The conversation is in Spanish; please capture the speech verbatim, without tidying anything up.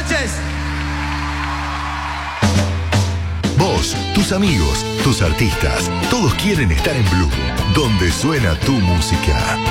noches. Vos, tus amigos, tus artistas, todos quieren estar en Blue, donde suena tu música.